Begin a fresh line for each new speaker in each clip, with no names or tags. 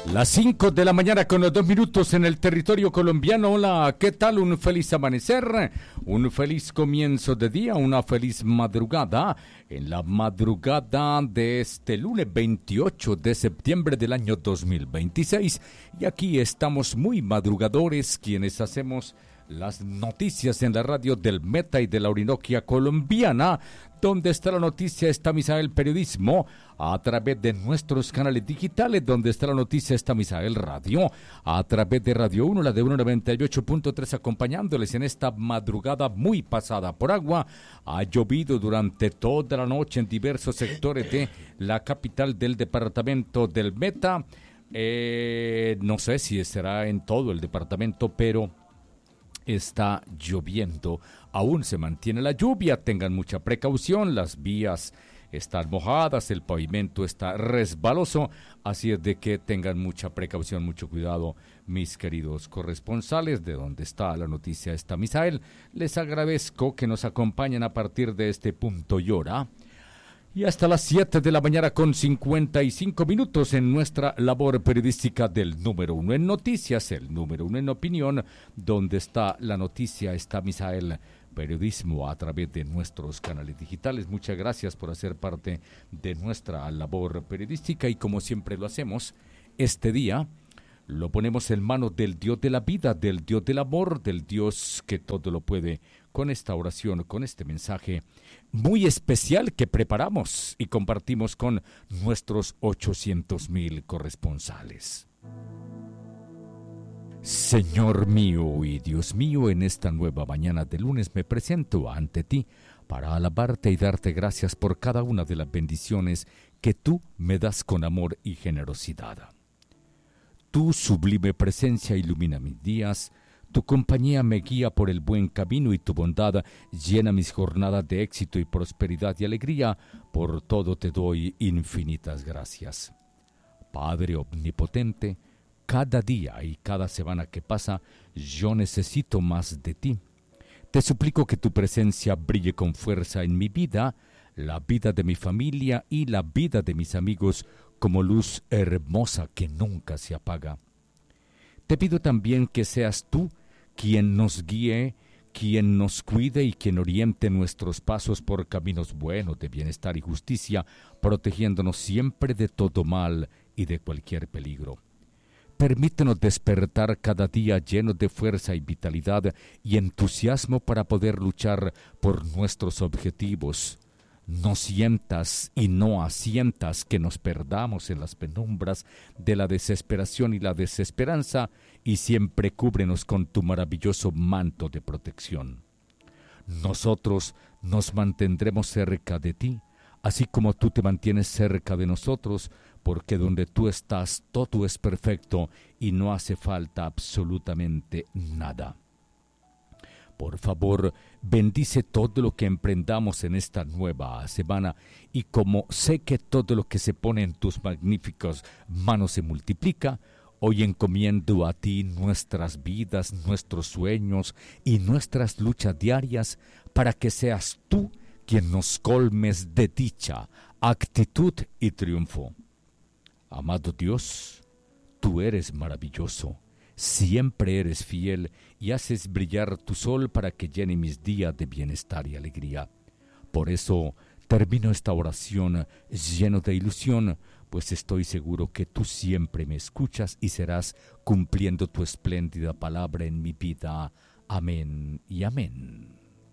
Las 5 de la mañana con los 2 minutos en el territorio colombiano. Hola, ¿qué tal? Un feliz amanecer, un feliz comienzo de día, una feliz madrugada. En la madrugada de este lunes 28 de septiembre del año 2026. Y aquí estamos muy madrugadores quienes hacemos las noticias en la radio del Meta y de la Orinoquia colombiana. Donde está la noticia está Misael Periodismo, a través de nuestros canales digitales. Donde está la noticia está Misael Radio, a través de Radio 1, la de 198.3, acompañándoles en esta madrugada muy pasada por agua. Ha llovido durante toda la noche en diversos sectores de la capital del departamento del Meta. No sé si será en todo el departamento, pero está lloviendo, aún se mantiene la lluvia, tengan mucha precaución, las vías están mojadas, el pavimento está resbaloso, así es de que tengan mucha precaución, mucho cuidado, mis queridos corresponsales, de donde está la noticia está Misael. Les agradezco que nos acompañen a partir de este punto y hora. Y hasta las 7 de la mañana con 55 minutos en nuestra labor periodística del número 1 en noticias, el número 1 en opinión, donde está la noticia, está Misael Periodismo a través de nuestros canales digitales. Muchas gracias por hacer parte de nuestra labor periodística y como siempre lo hacemos, este día lo ponemos en manos del Dios de la vida, del Dios del amor, del Dios que todo lo puede, con esta oración, con este mensaje muy especial que preparamos y compartimos con nuestros 800,000 corresponsales. Señor mío y Dios mío, en esta nueva mañana de lunes me presento ante ti para alabarte y darte gracias por cada una de las bendiciones que tú me das con amor y generosidad. Tu sublime presencia ilumina mis días, tu compañía me guía por el buen camino y tu bondad llena mis jornadas de éxito y prosperidad y alegría. Por todo te doy infinitas gracias. Padre omnipotente, cada día y cada semana que pasa, yo necesito más de ti. Te suplico que tu presencia brille con fuerza en mi vida, la vida de mi familia y la vida de mis amigos, como luz hermosa que nunca se apaga. Te pido también que seas tú quien nos guíe, quien nos cuide y quien oriente nuestros pasos por caminos buenos de bienestar y justicia, protegiéndonos siempre de todo mal y de cualquier peligro. Permítenos despertar cada día llenos de fuerza y vitalidad y entusiasmo para poder luchar por nuestros objetivos. No sientas y no asientas que nos perdamos en las penumbras de la desesperación y la desesperanza, y siempre cúbrenos con tu maravilloso manto de protección. Nosotros nos mantendremos cerca de ti, así como tú te mantienes cerca de nosotros, porque donde tú estás todo es perfecto y no hace falta absolutamente nada. Por favor, bendice todo lo que emprendamos en esta nueva semana, y como sé que todo lo que se pone en tus magníficas manos se multiplica, hoy encomiendo a ti nuestras vidas, nuestros sueños y nuestras luchas diarias, para que seas tú quien nos colmes de dicha, actitud y triunfo. Amado Dios, tú eres maravilloso. Siempre eres fiel y haces brillar tu sol para que llene mis días de bienestar y alegría. Por eso termino esta oración lleno de ilusión, pues estoy seguro que tú siempre me escuchas y serás cumpliendo tu espléndida palabra en mi vida. Amén y amén.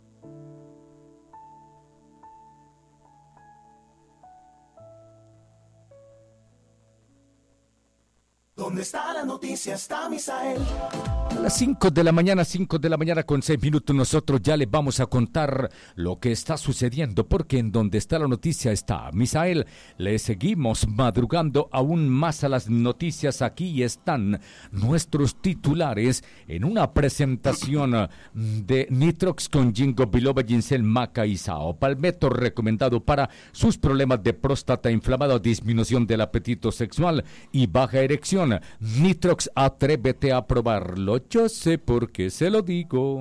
¿Dónde está la noticia? Está Misael.
A las 5 de la mañana con 6 minutos, nosotros ya les vamos a contar lo que está sucediendo, porque en donde está la noticia está Misael. Le seguimos madrugando aún más a las noticias. Aquí están nuestros titulares en una presentación de Nitrox con Ginkgo biloba, ginseng, maca y sao. Palmetto recomendado para sus problemas de próstata inflamada, disminución del apetito sexual y baja erección. Nitrox, atrévete a probarlo. Yo sé por qué se lo digo.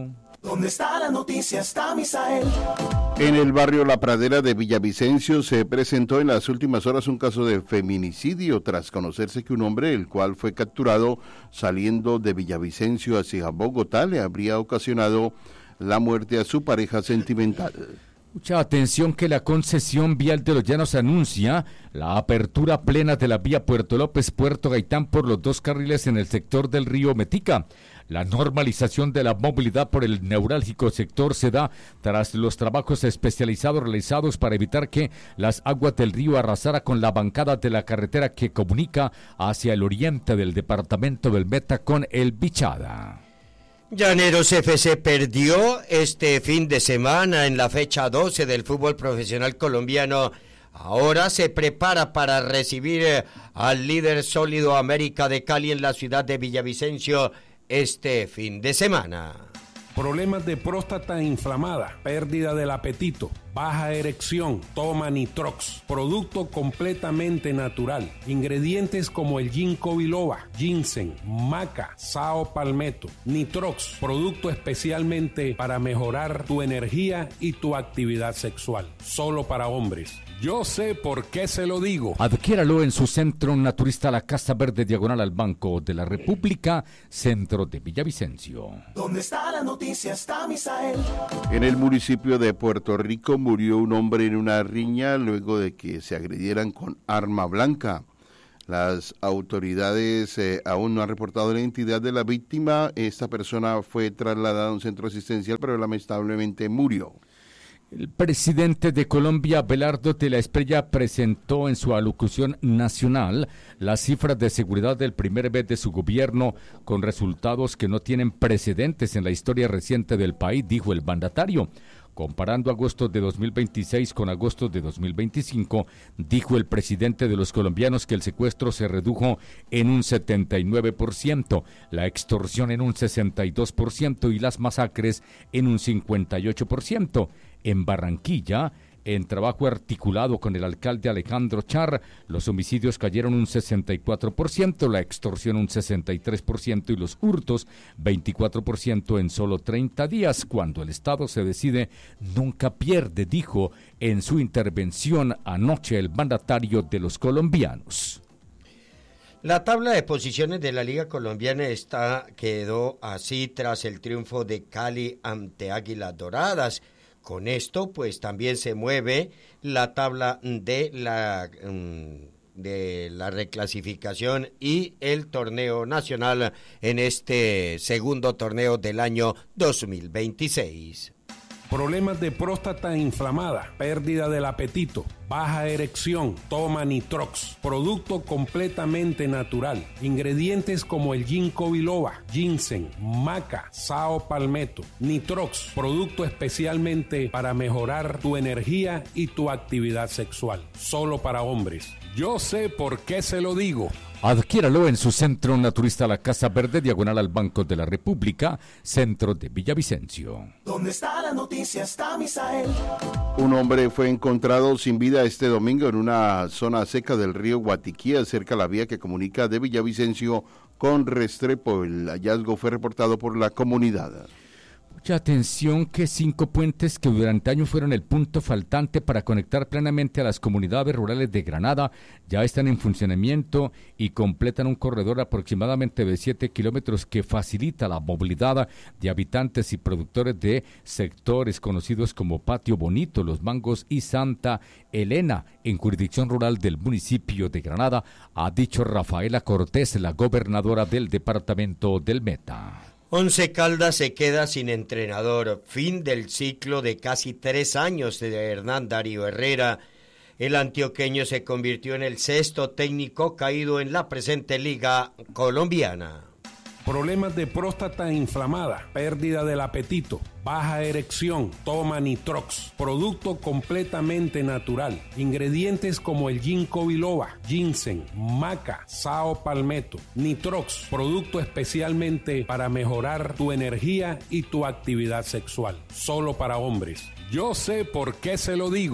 Donde está la noticia está Misael.
En el barrio La Pradera de Villavicencio se presentó en las últimas horas un caso de feminicidio tras conocerse que un hombre, el cual fue capturado saliendo de Villavicencio hacia Bogotá, le habría ocasionado la muerte a su pareja sentimental.
Mucha atención que la concesión vial de Los Llanos anuncia la apertura plena de la vía Puerto López-Puerto Gaitán por los 2 carriles en el sector del río Metica. La normalización de la movilidad por el neurálgico sector se da tras los trabajos especializados realizados para evitar que las aguas del río arrasara con la bancada de la carretera que comunica hacia el oriente del departamento del Meta con el Bichada.
Llaneros FC perdió este fin de semana en la fecha 12 del fútbol profesional colombiano. Ahora se prepara para recibir al líder sólido América de Cali en la ciudad de Villavicencio este fin de semana.
Problemas de próstata inflamada, pérdida del apetito, baja erección, toma Nitrox, producto completamente natural. Ingredientes como el ginkgo biloba, ginseng, maca, sao palmetto. Nitrox, producto especialmente para mejorar tu energía y tu actividad sexual. Solo para hombres. Yo sé por qué se lo digo.
Adquiéralo en su centro naturista La Casa Verde, diagonal al Banco de la República, centro de Villavicencio.
Donde está la noticia está Misael.
En el municipio de Puerto Rico murió un hombre en una riña luego de que se agredieran con arma blanca. Las autoridades aún no han reportado la identidad de la víctima. Esta persona fue trasladada a un centro asistencial, pero lamentablemente murió.
El presidente de Colombia, Abelardo de la Espriella, presentó en su alocución nacional las cifras de seguridad del primer mes de su gobierno, con resultados que no tienen precedentes en la historia reciente del país, dijo el mandatario. Comparando agosto de 2026 con agosto de 2025, dijo el presidente de los colombianos que el secuestro se redujo en un 79%, la extorsión en un 62% y las masacres en un 58%. En Barranquilla, en trabajo articulado con el alcalde Alejandro Char, los homicidios cayeron un 64%, la extorsión un 63% y los hurtos 24% en solo 30 días. Cuando el Estado se decide, nunca pierde, dijo en su intervención anoche el mandatario de los colombianos.
La tabla de posiciones de la Liga Colombiana quedó así tras el triunfo de Cali ante Águilas Doradas. Con esto, pues también se mueve la tabla de la reclasificación y el torneo nacional en este segundo torneo del año 2026.
Problemas de próstata inflamada, pérdida del apetito, baja erección, toma Nitrox, producto completamente natural. Ingredientes como el ginkgo biloba, ginseng, maca, sao palmetto. Nitrox, producto especialmente para mejorar tu energía y tu actividad sexual. Solo para hombres. Yo sé por qué se lo digo.
Adquiéralo en su centro naturista La Casa Verde, diagonal al Banco de la República, centro de Villavicencio.
Donde está la noticia está Misael.
Un hombre fue encontrado sin vida este domingo en una zona seca del río Guatiquía, cerca de la vía que comunica de Villavicencio con Restrepo. El hallazgo fue reportado por la comunidad.
Mucha atención que 5 puentes que durante años fueron el punto faltante para conectar plenamente a las comunidades rurales de Granada ya están en funcionamiento y completan un corredor aproximadamente de 7 kilómetros que facilita la movilidad de habitantes y productores de sectores conocidos como Patio Bonito, Los Mangos y Santa Elena, en jurisdicción rural del municipio de Granada, ha dicho Rafaela Cortés, la gobernadora del departamento del Meta.
Once Caldas se queda sin entrenador. Fin del ciclo de casi 3 años de Hernán Darío Herrera. El antioqueño se convirtió en el 6º técnico caído en la presente liga colombiana.
Problemas de próstata inflamada, pérdida del apetito, baja erección, toma Nitrox, producto completamente natural. Ingredientes como el ginkgo biloba, ginseng, maca, sao palmetto. Nitrox, producto especialmente para mejorar tu energía y tu actividad sexual. Solo para hombres. Yo sé por qué se lo digo.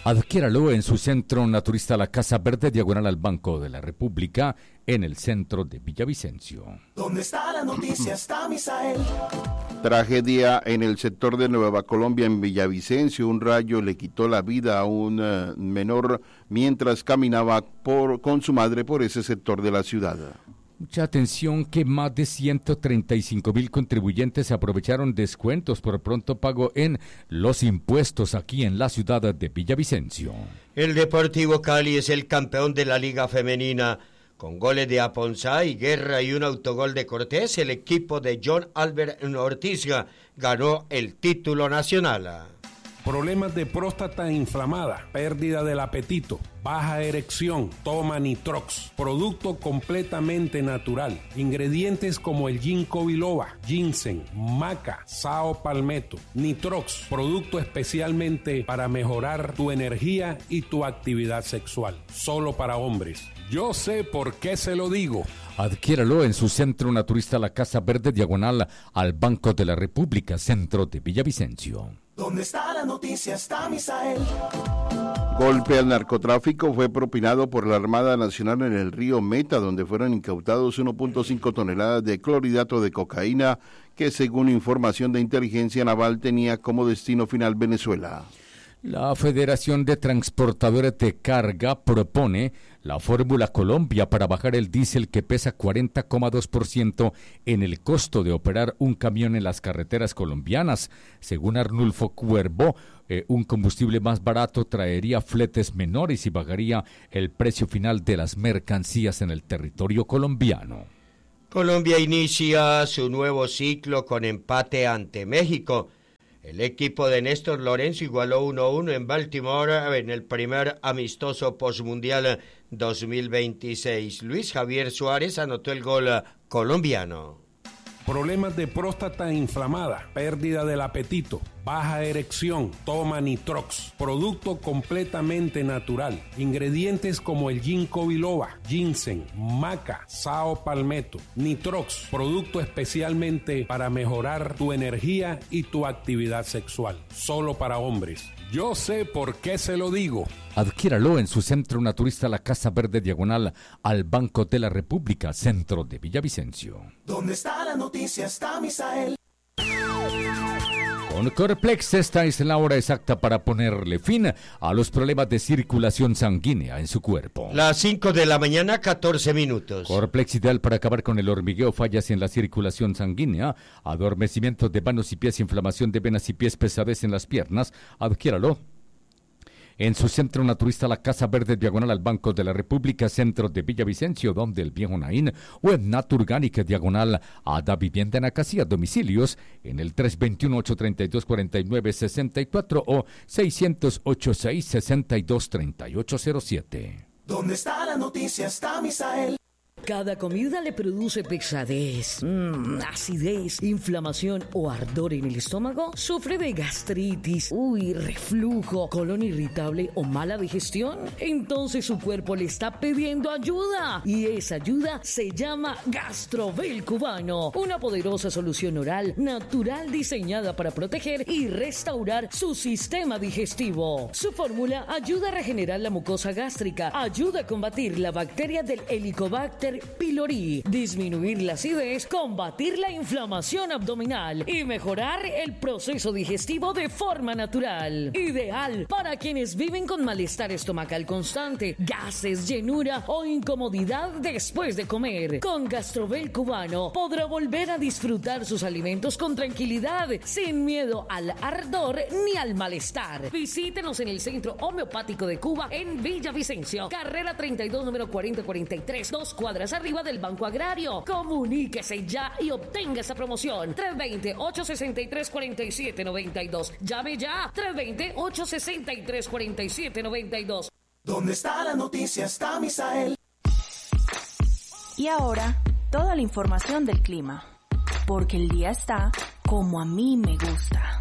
Adquiéralo en su centro naturista La Casa Verde, diagonal al Banco de la República, en el centro de Villavicencio.
¿Dónde está la noticia? Está Misael.
Tragedia en el sector de Nueva Colombia, en Villavicencio. Un rayo le quitó la vida a un menor mientras caminaba con su madre por ese sector de la ciudad.
Mucha atención, que más de 135,000 contribuyentes aprovecharon descuentos por pronto pago en los impuestos aquí en la ciudad de Villavicencio.
El Deportivo Cali es el campeón de la Liga Femenina. Con goles de Aponzá y Guerra y un autogol de Cortés, el equipo de John Albert Ortiz ganó el título nacional.
Problemas de próstata inflamada, pérdida del apetito, baja erección, toma Nitrox, producto completamente natural. Ingredientes como el ginkgo biloba, ginseng, maca, sao palmetto. Nitrox, producto especialmente para mejorar tu energía y tu actividad sexual. Solo para hombres. Yo sé por qué se lo digo.
Adquiéralo en su centro naturista La Casa Verde, diagonal al Banco de la República, centro de Villavicencio.
¿Dónde está la noticia? Está Misael.
Golpe al narcotráfico fue propinado por la Armada Nacional en el río Meta, donde fueron incautados 1.5 toneladas de clorhidrato de cocaína, que según información de inteligencia naval tenía como destino final Venezuela.
La Federación de Transportadores de Carga propone la Fórmula Colombia para bajar el diésel, que pesa 40,2% en el costo de operar un camión en las carreteras colombianas. Según Arnulfo Cuervo, un combustible más barato traería fletes menores y bajaría el precio final de las mercancías en el territorio colombiano.
Colombia inicia su nuevo ciclo con empate ante México. El equipo de Néstor Lorenzo igualó 1-1 en Baltimore en el primer amistoso postmundial 2026. Luis Javier Suárez anotó el gol colombiano.
Problemas de próstata inflamada, pérdida del apetito, baja erección, toma Nitrox, producto completamente natural. Ingredientes como el ginkgo biloba, ginseng, maca, sao palmetto. Nitrox, producto especialmente para mejorar tu energía y tu actividad sexual. Solo para hombres. Yo sé por qué se lo digo.
Adquiéralo en su centro naturista La Casa Verde, diagonal al Banco de la República, centro de Villavicencio.
¿Dónde está la noticia? Está Misael.
Con Corplex, esta es la hora exacta para ponerle fin a los problemas de circulación sanguínea en su cuerpo.
Las 5 de la mañana, 14 minutos.
Corplex, ideal para acabar con el hormigueo, fallas en la circulación sanguínea, adormecimiento de manos y pies, inflamación de venas y pies, pesadez en las piernas. Adquiéralo en su centro naturista La Casa Verde, diagonal al Banco de la República, centro de Villavicencio, donde el viejo Naín, o en Naturgánica, diagonal a Da Vivienda en Acacía. Domicilios en el 321-832-4964 o 608-662-3807.
¿Dónde está la noticia? Está Misael.
Cada comida le produce pesadez, acidez, inflamación o ardor en el estómago. ¿Sufre de gastritis, reflujo, colon irritable o mala digestión? Entonces su cuerpo le está pidiendo ayuda. Y esa ayuda se llama Gastrovel Cubano. Una poderosa solución oral natural diseñada para proteger y restaurar su sistema digestivo. Su fórmula ayuda a regenerar la mucosa gástrica, ayuda a combatir la bacteria del Helicobacter pylori, disminuir la acidez, combatir la inflamación abdominal y mejorar el proceso digestivo de forma natural. Ideal para quienes viven con malestar estomacal constante, gases, llenura o incomodidad después de comer. Con Gastrovel Cubano podrá volver a disfrutar sus alimentos con tranquilidad, sin miedo al ardor ni al malestar. Visítenos en el Centro Homeopático de Cuba en Villavicencio, carrera 32, número 4043, 2 cuadras arriba del Banco Agrario. Comuníquese ya y obtenga esa promoción. 320-863-4792. Llame ya. 320-863-4792.
¿Dónde está la noticia? Está Misael.
Y ahora, toda la información del clima. Porque el día está como a mí me gusta.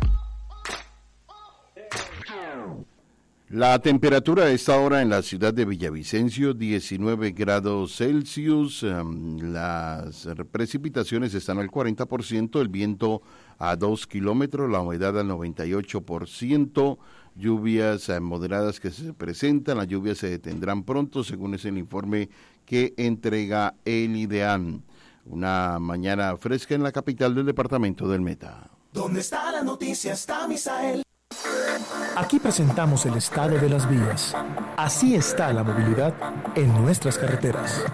La temperatura a esta hora en la ciudad de Villavicencio, 19 grados Celsius. Las precipitaciones están al 40%, el viento a 2 kilómetros, la humedad al 98%. lluvias moderadas que se presentan. Las lluvias se detendrán pronto, según es el informe que entrega el IDEAM. Una mañana fresca en la capital del departamento del Meta.
¿Dónde está la noticia? Está Misael.
Aquí presentamos el estado de las vías. Así está la movilidad en nuestras carreteras.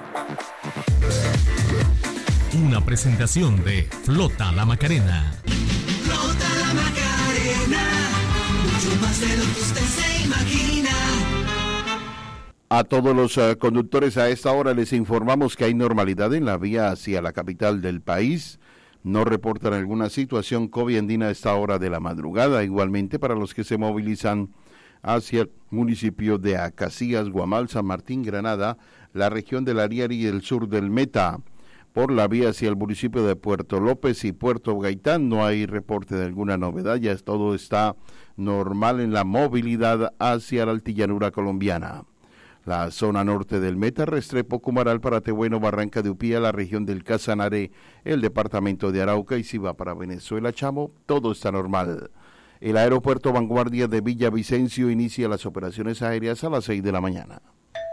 Una presentación de Flota La Macarena.
Flota La Macarena, mucho más de lo que usted se imagina.
A todos los conductores a esta hora les informamos que hay normalidad en la vía hacia la capital del país. No reportan alguna situación COVID andina a esta hora de la madrugada. Igualmente para los que se movilizan hacia el municipio de Acacías, Guamal, San Martín, Granada, la región del Ariari y el sur del Meta. Por la vía hacia el municipio de Puerto López y Puerto Gaitán no hay reporte de alguna novedad. Ya todo está normal en la movilidad hacia la altillanura colombiana. La zona norte del Meta, Restrepo, Cumaral, Paratebueno, Barranca de Upía, la región del Casanare, el departamento de Arauca y si va para Venezuela, Chamo, todo está normal. El aeropuerto Vanguardia de Villavicencio inicia las operaciones aéreas a las 6 de la mañana.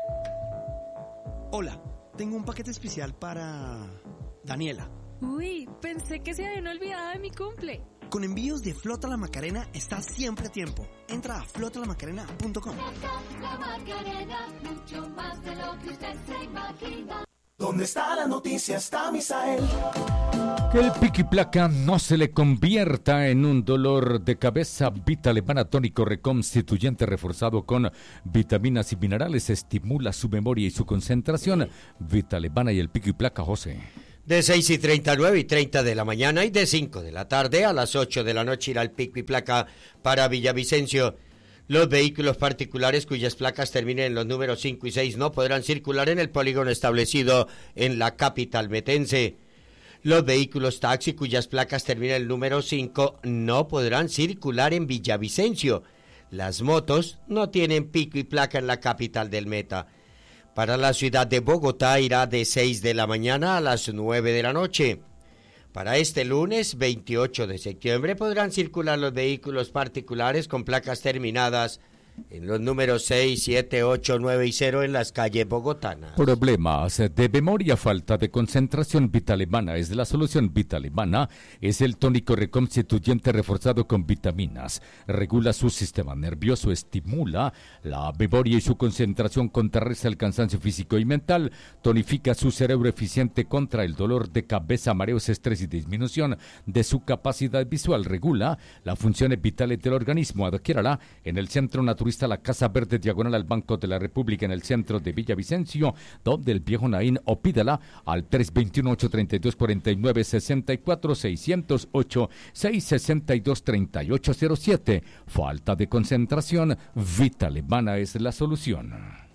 Hola, tengo un paquete especial para Daniela.
Uy, pensé que se habían olvidado de mi cumple.
Con envíos de Flota La Macarena estás siempre a tiempo. Entra a flotalamacarena.com.
Flota La Macarena, mucho más de lo que usted se imagina.
¿Dónde está la noticia? Está Misael.
Que el pico y placa no se le convierta en un dolor de cabeza. Vitalevana tónico reconstituyente reforzado con vitaminas y minerales estimula su memoria y su concentración. Vitalevana y el pico y placa, José.
De 6:39 y 30 de la mañana y de 5 de la tarde a las 8 de la noche irá el pico y placa para Villavicencio. Los vehículos particulares cuyas placas terminen en los números 5 y 6 no podrán circular en el polígono establecido en la capital metense. Los vehículos taxi cuyas placas terminen en el número 5 no podrán circular en Villavicencio. Las motos no tienen pico y placa en la capital del Meta. Para la ciudad de Bogotá irá de 6 de la mañana a las 9 de la noche. Para este lunes 28 de septiembre podrán circular los vehículos particulares con placas terminadas en los números 6, 7, 8, 9 y 0 en las calles bogotanas.
Problemas de memoria, falta de concentración. Vitalevana es la solución. Vitalevana es el tónico reconstituyente reforzado con vitaminas. Regula su sistema nervioso, estimula la memoria y su concentración, contrarresta el cansancio físico y mental, tonifica su cerebro eficiente contra el dolor de cabeza, mareos, estrés y disminución de su capacidad visual. Regula las funciones vitales del organismo. Adquiérala en el Centro Naturista La Casa Verde, diagonal al Banco de la República, en el centro de Villavicencio, donde el viejo Naín, o pídala al 321-832-4964, 608-662-3807. Falta de concentración, Vitalevana es la solución.